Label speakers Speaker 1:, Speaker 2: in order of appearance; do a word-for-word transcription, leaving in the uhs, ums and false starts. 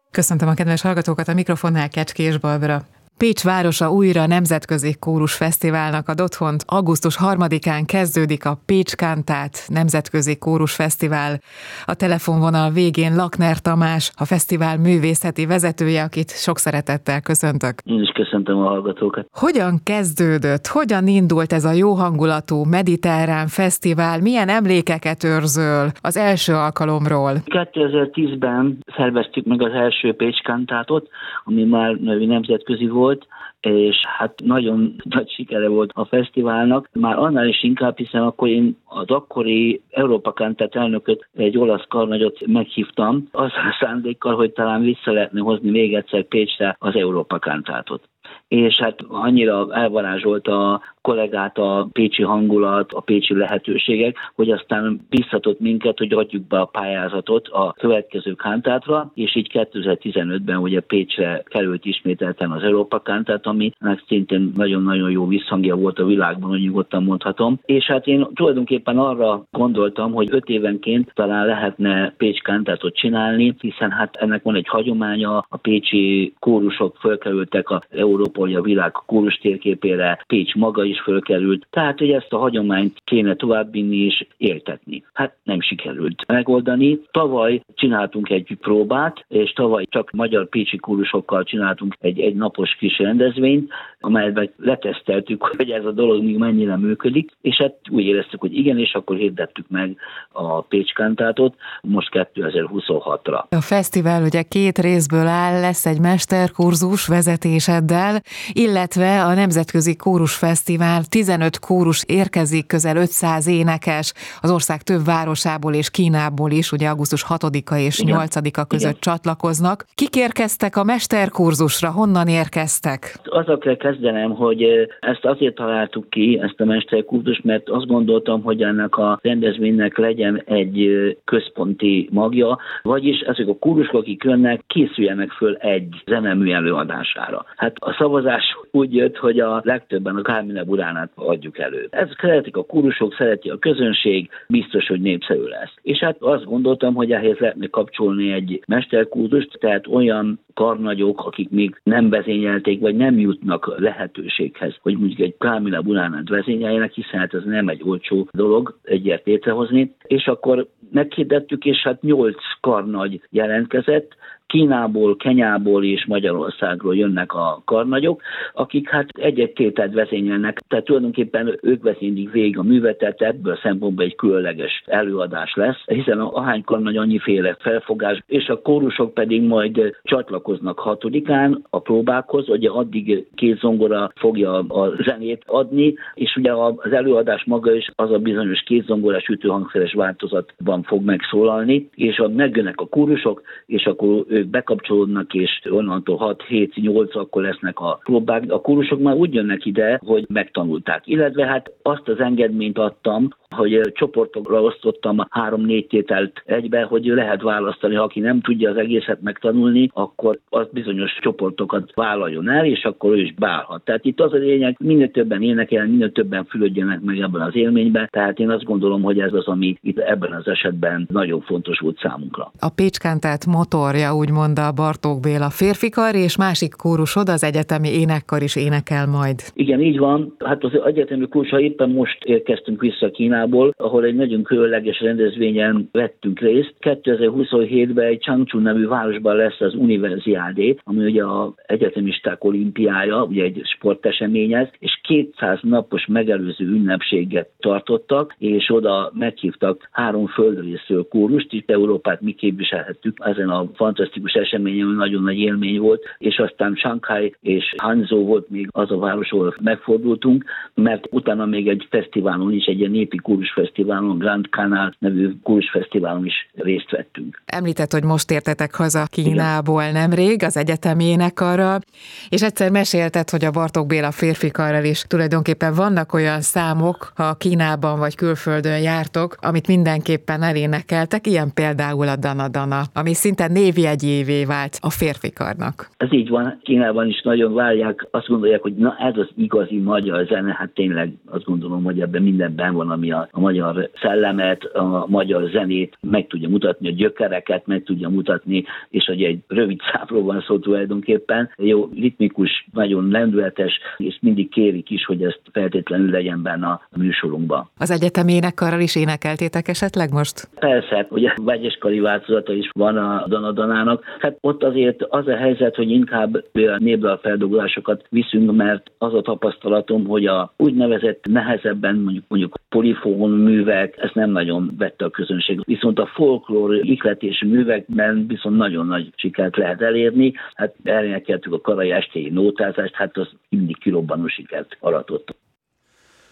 Speaker 1: Köszöntöm a kedves hallgatókat, a mikrofonnál Kecskés Barbara. Pécs városa újra nemzetközi kórusfesztiválnak ad otthont. augusztus harmadikán kezdődik a Pécs Kántát nemzetközi kórusfesztivál. A telefonvonal végén Lakner Tamás, a fesztivál művészeti vezetője, akit sok szeretettel köszöntök.
Speaker 2: Én is köszöntöm a hallgatókat.
Speaker 1: Hogyan kezdődött, hogyan indult ez a jó hangulatú mediterrán fesztivál? Milyen emlékeket őrzöl az első alkalomról?
Speaker 2: kétezer-tízben szerveztük meg az első Pécs Kántátot, ami már nemzetközi volt, és hát nagyon nagy sikere volt a fesztiválnak, már annál is inkább, hiszen akkor én az akkori Európa Kántát elnököt, egy olasz karnagyot meghívtam, azzal a szándékkal, hogy talán vissza lehetne hozni még egyszer Pécsre az Európa Kántátot. És hát annyira elvarázsolta a kollégát a pécsi hangulat, a pécsi lehetőségek, hogy aztán biztatott minket, hogy adjuk be a pályázatot a következő kántátra, és így kétezer-tizenötben ugye Pécsre került ismételten az Európa Kántát, aminek szintén nagyon-nagyon jó visszhangja volt a világban, hogy nyugodtan mondhatom. És hát én tulajdonképpen arra gondoltam, hogy öt évenként talán lehetne Pécs Kántátot csinálni, hiszen hát ennek van egy hagyománya, a pécsi kórusok fölkerültek a Európa, a világ kórus térképére, Pécs maga is fölkerült, tehát hogy ezt a hagyományt kéne továbbvinni és éltetni. Hát nem sikerült megoldani. Tavaly csináltunk egy próbát, és tavaly csak magyar pécsi kórusokkal csináltunk egy, egy napos kis rendezvényt, amelyben leteszteltük, hogy ez a dolog még mennyire működik, és hát úgy éreztük, hogy igen, és akkor hirdettük meg a Pécs Kántátot most kétezer-huszonhatra.
Speaker 1: A fesztivál ugye két részből áll, lesz egy mesterkurzus vezetéseddel, illetve a Nemzetközi Kórusfesztivál, tizenöt kórus érkezik, közel ötszáz énekes az ország több városából és Kínából is, ugye augusztus hatodika és
Speaker 2: igen.
Speaker 1: nyolcadika között
Speaker 2: igen.
Speaker 1: csatlakoznak. Kik érkeztek a mesterkurzusra, honnan érkeztek?
Speaker 2: Azzal kell kezdenem, hogy ezt azért találtuk ki, ezt a mesterkurzust, mert azt gondoltam, hogy ennek a rendezvénynek legyen egy központi magja, vagyis ezek a kórusok, akik jönnek, készüljenek föl egy zenemű előadására. Hát a szavazás úgy jött, hogy a legtöbben a Carmina Buránát adjuk elő. Ez szeretik a kórusok, szereti a közönség, biztos, hogy népszerű lesz. És hát azt gondoltam, hogy ehhez lehetne kapcsolni egy mesterkurzust, tehát olyan karnagyok, akik még nem vezényelték, vagy nem jutnak lehetőséghez, hogy mondjuk egy Carmina Buránát vezényeljenek, hiszen hát ez nem egy olcsó dolog egyet létrehozni. És akkor meghirdettük, és hát nyolc karnagy jelentkezett, Kínából, Kenyából és Magyarországról jönnek a karnagyok, akik hát egy-egy tételt vezényelnek, tehát tulajdonképpen ők vezénylik végig a művet, tehát ebből a szempontból egy különleges előadás lesz, hiszen ahány karnagy annyiféle felfogás, és a kórusok pedig majd csatlakoznak hatodikán a próbákhoz, ugye addig két zongora fogja a zenét adni, és ugye az előadás maga is az a bizonyos két zongorás ütőhangszeres változatban fog megszólalni, és a megjönnek a kórusok, és akkor ők bekapcsolódnak, és onnantól hat hét nyolc akkor lesznek a próbák. A kórusok már úgy jönnek ide, hogy megtanulták. Illetve hát azt az engedményt adtam, hogy csoportokra osztottam három-négy tételt egybe, hogy lehet választani, ha aki nem tudja az egészet megtanulni, akkor az bizonyos csoportokat vállaljon el, és akkor ő is beállhat. Tehát itt az a lényeg, minél többen énekeljen, minél többen fülödjenek meg ebben az élményben, tehát én azt gondolom, hogy ez az, ami itt ebben az esetben nagyon fontos volt számunkra.
Speaker 1: A Pécs Kántát motorja, úgy mondta a Bartók Béla férfikar, és másik kórusod, az egyetemi énekkar is énekel majd.
Speaker 2: Igen, így van. Hát az egyetemi kórusra éppen most érkeztünk vissza Kínából, ahol egy nagyon különleges rendezvényen vettünk részt. kétezer-huszonhétben egy Changchun nevű városban lesz az Universiádé, ami ugye az egyetemisták olimpiája, ugye egy sporteseményez, és kétszáz napos megelőző ünnepséget tartottak, és oda meghívtak három földrészről kórust, itt Európát mi képviselhettük ezen a fantasztikus eseményen, ami nagyon nagy élmény volt, és aztán Shanghai és Hangzhou volt még az a város, ahol megfordultunk, mert utána még egy fesztiválon is, egy ilyen népi kórusfesztiválon, Grand Canal nevű kórusfesztiválon is részt vettünk.
Speaker 1: Említett, hogy most értetek haza Kínából nemrég, az egyetemi énekarral, és egyszer mesélted, hogy a Bartók Béla férfikarral is tulajdonképpen vannak olyan számok, ha Kínában vagy külföldön jártok, amit mindenképpen elénekeltek, ilyen például a Dana Dana, ami szinte névjegyi hírjévé vált a férfikarnak.
Speaker 2: Ez így van, Kínában is nagyon várják, azt gondolják, hogy na ez az igazi magyar zene, hát tényleg azt gondolom, hogy ebben mindenben van, ami a, a magyar szellemet, a magyar zenét meg tudja mutatni, a gyökereket meg tudja mutatni, és hogy egy rövid számról van szó tulajdonképpen, jó ritmikus, nagyon lendületes, és mindig kérik is, hogy ezt feltétlenül legyen benne a műsorunkban.
Speaker 1: Az egyetemi énekkarral is énekeltétek esetleg most?
Speaker 2: Persze, ugye vegyeskari változata is van a Danadanának. Hát ott azért az a helyzet, hogy inkább a népdalfeldolgozásokat viszünk, mert az a tapasztalatom, hogy a úgynevezett nehezebben mondjuk, mondjuk polifón művek, ezt nem nagyon vette a közönség. Viszont a folklór ihletési művekben viszont nagyon nagy sikert lehet elérni. Hát elénekeltük a Karai estéi nótázást, hát az mindig kirobbanó sikert aratott.